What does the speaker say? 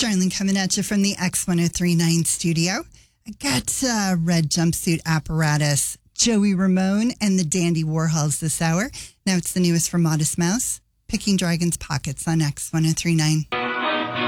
Darling coming at you from the X1039 studio. I got red jumpsuit apparatus, Joey Ramone and the Dandy Warhols this hour. Now it's the newest from Modest Mouse, Picking Dragon's Pockets on X1039.